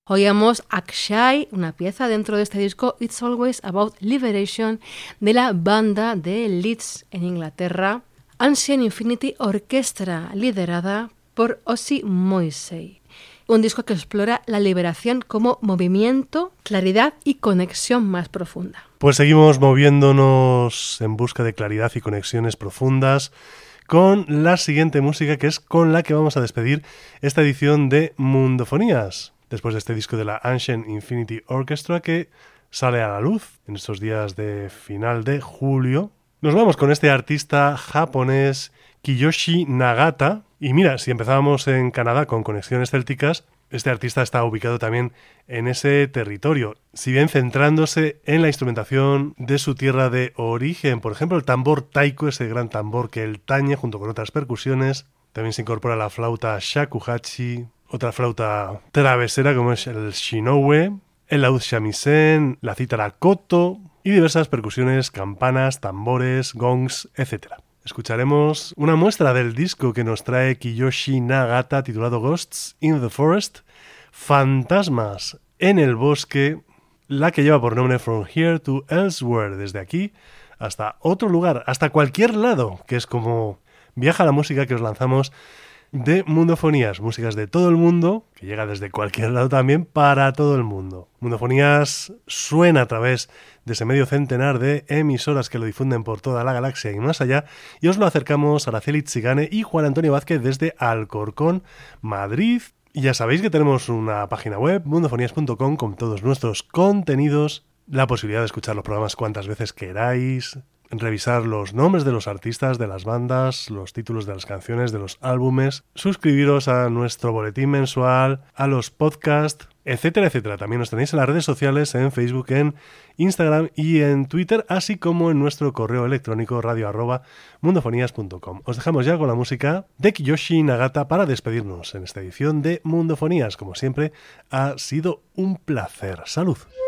Oíamos Akshay, una pieza dentro de este disco It's Always About Liberation de la banda de Leeds en Inglaterra, Ancient Infinity Orchestra, liderada por Ozzy Moisey. Un disco que explora la liberación como movimiento, claridad y conexión más profunda. Pues seguimos moviéndonos en busca de claridad y conexiones profundas con la siguiente música, que es con la que vamos a despedir esta edición de Mundofonías, después de este disco de la Ancient Infinity Orchestra que sale a la luz en estos días de final de julio. Nos vamos con este artista japonés Kiyoshi Nagata. Y mira, si empezábamos en Canadá con conexiones célticas, este artista está ubicado también en ese territorio, si bien centrándose en la instrumentación de su tierra de origen. Por ejemplo, el tambor taiko, ese gran tambor que él tañe junto con otras percusiones. También se incorpora la flauta shakuhachi, otra flauta travesera como es el shinoue, el laúd shamisen, la cítara koto y diversas percusiones, campanas, tambores, gongs, etc. Escucharemos una muestra del disco que nos trae Kiyoshi Nagata titulado Ghosts in the Forest, Fantasmas en el Bosque, la que lleva por nombre From Here to Elsewhere, desde aquí hasta otro lugar, hasta cualquier lado, que es como viaja la música que os lanzamos de Mundofonías, músicas de todo el mundo, que llega desde cualquier lado también para todo el mundo. Mundofonías suena a través de ese medio centenar de emisoras que lo difunden por toda la galaxia y más allá, y os lo acercamos a Araceli Tsigane y Juan Antonio Vázquez desde Alcorcón, Madrid. Y ya sabéis que tenemos una página web, mundofonías.com, con todos nuestros contenidos, la posibilidad de escuchar los programas cuantas veces queráis, revisar los nombres de los artistas, de las bandas, los títulos de las canciones, de los álbumes, suscribiros a nuestro boletín mensual, a los podcasts, etcétera, etcétera. También nos tenéis en las redes sociales, en Facebook, en Instagram y en Twitter, así como en nuestro correo electrónico radio@mundofonías.com. Os dejamos ya con la música de Kiyoshi Nagata para despedirnos en esta edición de Mundofonías. Como siempre, ha sido un placer. ¡Salud!